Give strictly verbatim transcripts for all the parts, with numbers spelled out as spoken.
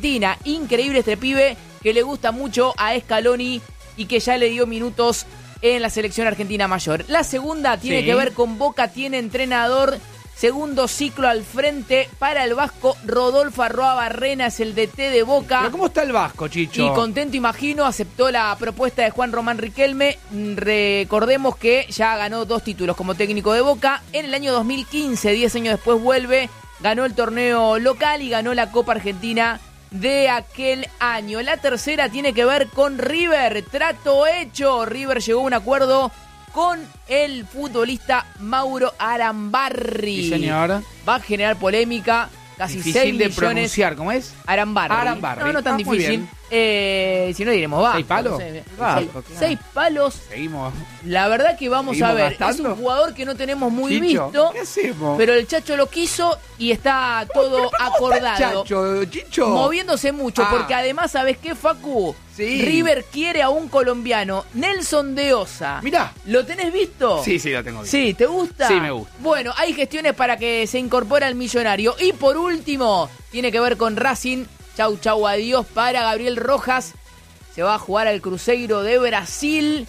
Argentina. Increíble este pibe que le gusta mucho a Scaloni y que ya le dio minutos en la selección argentina mayor. La segunda tiene sí. que ver con Boca, tiene entrenador, segundo ciclo al frente para el vasco. Rodolfo Arruabarrena es el D T de Boca. ¿Pero cómo está el vasco, Chicho? Y contento, imagino, aceptó la propuesta de Juan Román Riquelme. Recordemos que ya ganó dos títulos como técnico de Boca. En el año dos mil quince, diez años después, vuelve, ganó el torneo local y ganó la Copa Argentina de aquel año. La tercera tiene que ver con River. Trato hecho. River llegó a un acuerdo con el futbolista Mauro Arambarri. Sí, señor. Va a generar polémica. Casi difícil seis de millones. pronunciar, ¿cómo es? Arambarri. Arambarri. No, no tan ah, difícil. Eh, si no diremos, va. ¿Seis palos? No sé, Vasco, seis, claro. seis palos. Seguimos. La verdad que vamos a ver. gastando? Es un jugador que no tenemos muy Chicho, visto. ¿qué hacemos? Pero el Chacho lo quiso y está todo acordado. Chacho, Chicho. Moviéndose mucho, Ah. porque además, ¿sabes qué, Facu? Sí. River quiere a un colombiano, Nelson de Osa. Mirá. ¿Lo tenés visto? Sí, sí, lo tengo visto. Sí, ¿te gusta? Sí, me gusta. Bueno, hay gestiones para que se incorpore al Millonario. Y por último, tiene que ver con Racing. Chau, chau, adiós para Gabriel Rojas. Se va a jugar al Cruzeiro de Brasil.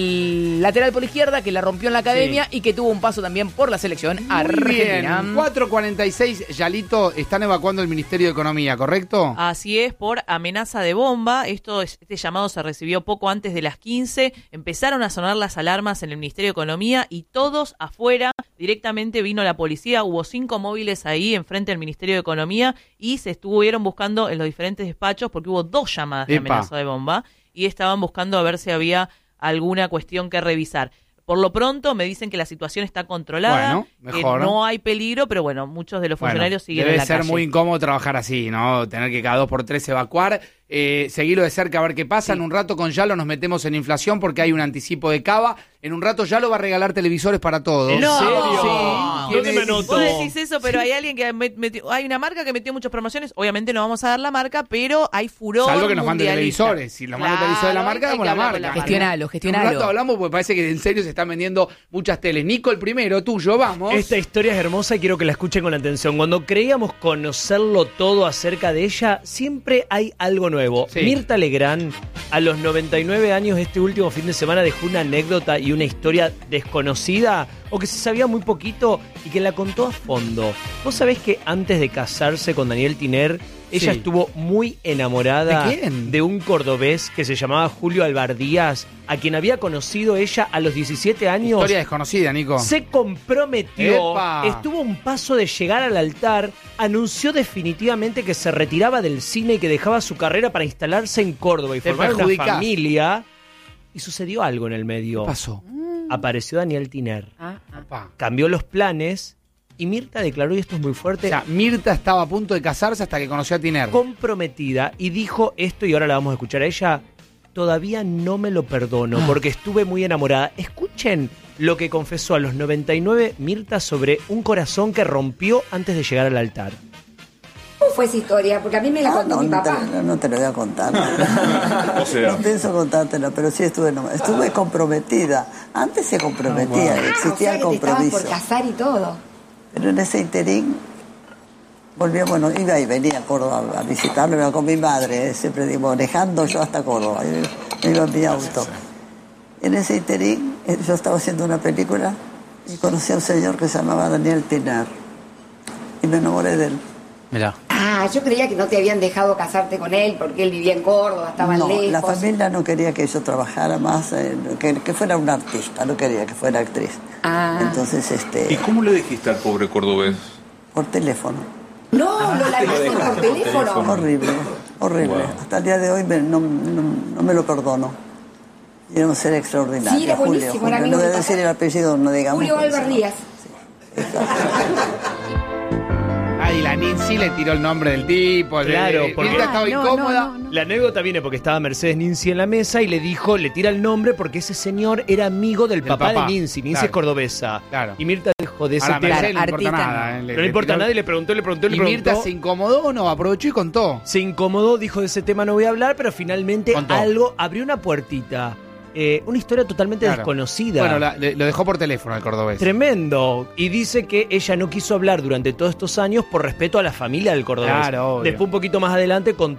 El lateral por izquierda que la rompió en la academia sí. y que tuvo un paso también por la selección Muy argentina. Bien. cuatro cuarenta y seis, Yalito, están evacuando el Ministerio de Economía, ¿correcto? Así es, por amenaza de bomba. Esto, este llamado se recibió poco antes de las quince. Empezaron a sonar las alarmas en el Ministerio de Economía y todos afuera. Directamente vino la policía. Hubo cinco móviles ahí enfrente del Ministerio de Economía y se estuvieron buscando en los diferentes despachos porque hubo dos llamadas de Epa. amenaza de bomba y estaban buscando a ver si había alguna cuestión que revisar. Por lo pronto me dicen que la situación está controlada, bueno, mejor, que no hay peligro, pero bueno, muchos de los funcionarios bueno, siguen debe en la ser calle. muy incómodo trabajar así, ¿no? Tener que cada dos por tres evacuar. Eh, seguirlo de cerca a ver qué pasa. Sí. En un rato con Yalo nos metemos en inflación porque hay un anticipo de Cava. En un rato Yalo va a regalar televisores para todos. ¿En No. serio? Sí. ¿Dónde me anoto? Vos decís eso, pero Sí. hay alguien que metió, hay una marca que metió muchas promociones. Obviamente no vamos a dar la marca, pero hay furor. Salvo que nos mande mundialista. televisores. Si nos manda Claro, televisores de la marca, hay damos que la hablar marca. con la marca. Gestionalo, gestionalo. En un rato hablamos porque parece que en serio se están vendiendo muchas teles. Nico, el primero, tuyo, vamos. Esta historia es hermosa y quiero que la escuchen con atención. Cuando creíamos conocerlo todo acerca de ella, siempre hay algo nuevo. Sí. Mirta Legrand, a los noventa y nueve años, este último fin de semana dejó una anécdota y una historia desconocida o que se sabía muy poquito y que la contó a fondo. ¿Vos sabés que antes de casarse con Daniel Tiner, ella Sí. estuvo muy enamorada ¿De quién? de un cordobés que se llamaba Julio Albardías, a quien había conocido ella a los diecisiete años? Historia desconocida, Nico. Se comprometió, ¡Epa! estuvo a un paso de llegar al altar, anunció definitivamente que se retiraba del cine y que dejaba su carrera para instalarse en Córdoba y Te formar una perjudicás. familia. Y sucedió algo en el medio. ¿Qué pasó? Apareció Daniel Tiner, Ah, ah. Papá. cambió los planes y Mirta declaró, y esto es muy O fuerte, sea, Mirta estaba a punto de casarse hasta que conoció a Tiner. comprometida, y dijo esto, y ahora la vamos a escuchar a ella: todavía no me lo perdono porque estuve muy enamorada. Escuchen lo que confesó a los noventa y nueve Mirta sobre un corazón que rompió antes de llegar al altar. ¿Cómo fue esa historia? Porque a mí me la Ah, contó no, mi no te, papá. no, no te lo voy a contar. O sea. No pienso contártelo, pero sí estuve enamorada. Estuve comprometida. Antes se comprometía, Ah, o existía sea el que te estabas compromiso. por casar y todo. Pero en ese interín volvía, bueno, iba y venía a Córdoba a visitarlo, iba con mi madre, eh, siempre digo, manejando yo hasta Córdoba. Yo iba en mi auto. En ese interín eh, yo estaba haciendo una película y conocí a un señor que se llamaba Daniel Tiner. Y me enamoré de él. Mirá. Ah, yo creía que no te habían dejado casarte con él porque él vivía en Córdoba, estaban No, lejos. la familia no quería que yo trabajara más, eh, que, que fuera una artista, no quería que fuera actriz. Ah. Entonces, ¿Y este, cómo le dijiste al pobre cordobés? por teléfono. No, lo largaste por teléfono. Horrible, horrible. Wow. Hasta el día de hoy me- no, no, no me lo perdono. Y era un ser extraordinario. Sí, era Julio, buenísimo, Julio. era No voy a amigo de decir papá. el apellido, no digamos. Julio porque si no- Albardías. Ay, la Nincy le tiró el nombre del tipo. Claro, le, porque- Mirta estaba Ah, no, incómoda. no, no, no. La anécdota viene porque estaba Mercedes Ninzi en la mesa y le dijo, le tira el nombre porque ese señor era amigo del Del papá, papá, de Ninzi. Ninzi claro. es cordobesa. Claro. Y Mirta dijo de ese A la tema. Mercedes no le importa artista nada. no. eh, No le importa a nadie, le preguntó, le preguntó, le Y preguntó. Mirta se incomodó o no, aprovechó y contó. Se incomodó, dijo de ese tema no voy a hablar, pero finalmente Contó. algo abrió una puertita. Eh, una historia totalmente Claro. desconocida. Bueno, la- le- lo dejó por teléfono el cordobés. Tremendo. Y dice que ella no quiso hablar durante todos estos años por respeto a la familia del cordobés. Claro, obvio. Después, un poquito más adelante, contó